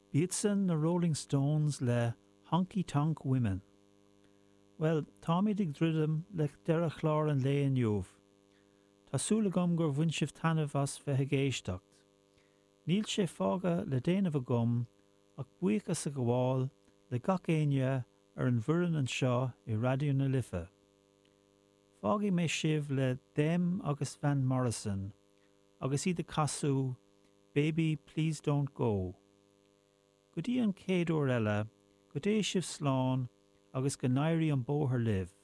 Beatson the Rolling Stones le Honky Tonk Women. Well, Tommy dig dridum le dera chlár an le an jov. Tásúla gom gur bhain tanamh as bheith géisteacht. Níl sé fága le déanamh gom ach buíochas a gháil le gach éine an bhuireann an seo I radio na Lifa. Fágaí mé sibh le Them agus Van Morrison agus iad a casú Baby Please Don't Go. Go dtí an céadúir eile, go dé sibh sláán agus go n-éirí an bóthar libh.